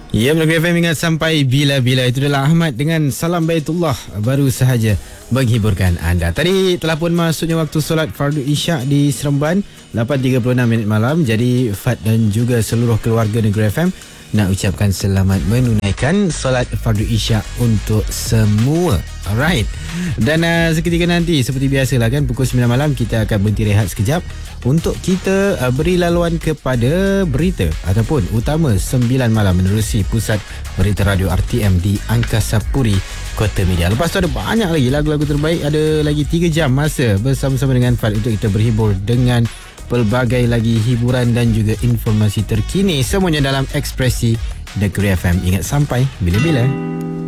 Ya, Negeri FM ingat sampai bila-bila. Itu adalah Ahmad dengan Salam Baitullah, baru sahaja menghiburkan anda. Tadi telah pun masuknya waktu solat fardu isyak di Seremban 8.36 malam. Jadi Fat dan juga seluruh keluarga Negeri FM nak ucapkan selamat menunaikan solat fardu isyak untuk semua. Alright. Dan seketika nanti seperti biasalah kan, pukul 9 malam kita akan berhenti rehat sekejap untuk kita beri laluan kepada berita ataupun utama 9 malam menerusi pusat berita radio RTM di Angkasa Puri, Kota Media. Lepas tu ada banyak lagi lagu-lagu terbaik. Ada lagi 3 jam masa bersama-sama dengan Fad untuk kita berhibur dengan pelbagai lagi hiburan dan juga informasi terkini. Semuanya dalam Ekspresi Negeri FM. Ingat sampai bila-bila.